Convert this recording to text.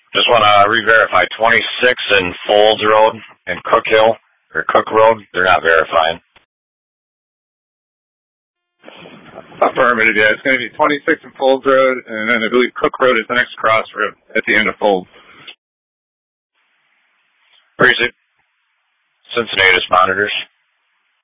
Just want to re-verify 26 and Folds Road and Cook Hill, or Cook Road. They're not verifying. Affirmative, yeah. It's going to be 26 and Folds Road, and then I believe Cook Road is the next crossroad at the end of Folds. Where is it? Cincinnati monitors.